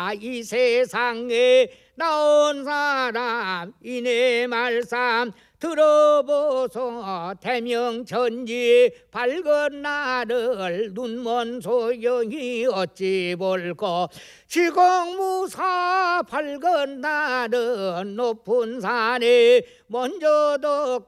내가 이 세상에 나온 사람 이내 말씀 들어보소. 대명천지 밝은 나를 눈먼 소경이 어찌 볼꼬. 지공무사 밝은 나는 높은 산에 먼저 듣고